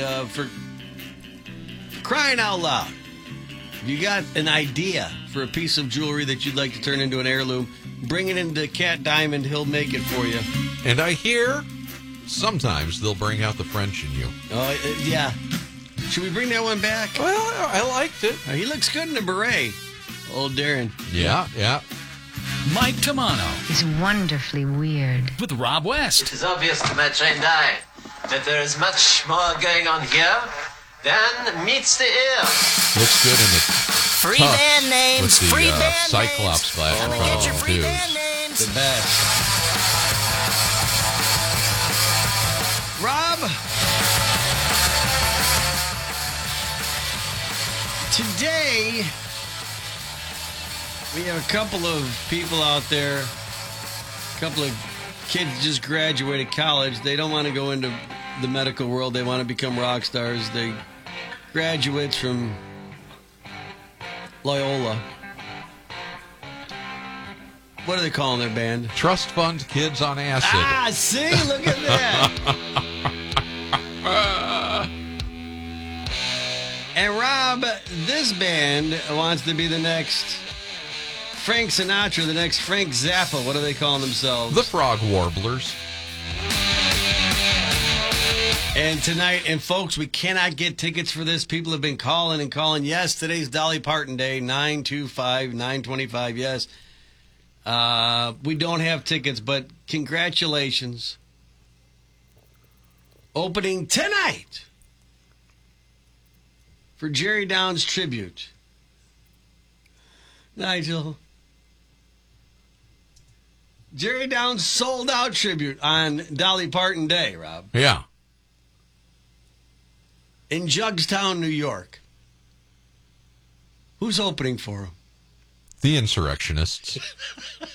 For crying out loud, you got an idea for a piece of jewelry that you'd like to turn into an heirloom, bring it into Cat Diamond. He'll make it for you. And I hear sometimes they'll bring out the French in you. Oh, yeah. Should we bring that one back? Well, I liked it. He looks good in a beret. Old Darren. Yeah. Mike Tamano It's wonderfully weird. with Rob West. It is obvious to my trained eye that there is much more going on here than meets the ear. Looks good in the Free tux band names, with the free band Cyclops names. flash in Come front and of get your them, free too. band names. The best. Rob, today we have a couple of people out there, a couple of kids just graduated college. They don't want to go into the medical world. They want to become rock stars. They graduates from Loyola. What are they calling their band? Trust Fund Kids on Acid. Ah, see? Look at that. And Rob, this band wants to be the next Frank Sinatra, the next Frank Zappa. What are they calling themselves? The Frog Warblers. And tonight, and folks, we cannot get tickets for this. People have been calling and calling. Yes, today's Dolly Parton Day, 925-925, yes. We don't have tickets, but congratulations. Opening tonight for Jerry Downs tribute. Nigel. Jerry Downs sold out tribute on Dolly Parton Day, Rob. Yeah. In Jugstown, New York. Who's opening for him? The Insurrectionists.